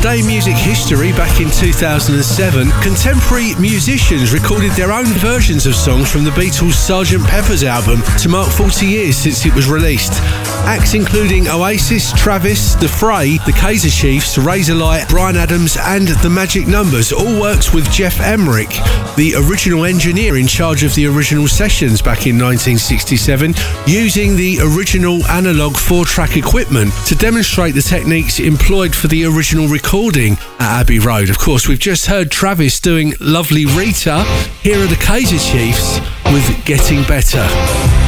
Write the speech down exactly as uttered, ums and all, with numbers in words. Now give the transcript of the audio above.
Today in Music History, back in two thousand seven, contemporary musicians recorded their own versions of songs from the Beatles' Sergeant Pepper's album to mark forty years since it was released. Acts including Oasis, Travis, The Fray, The Kaiser Chiefs, Razorlight, Bryan Adams and The Magic Numbers all worked with Geoff Emerick, the original engineer in charge of the original sessions back in nineteen sixty-seven, using the original analogue four-track equipment to demonstrate the techniques employed for the original recording at Abbey Road. Of course, we've just heard Travis doing Lovely Rita. Here are the Kaiser Chiefs with Getting Better.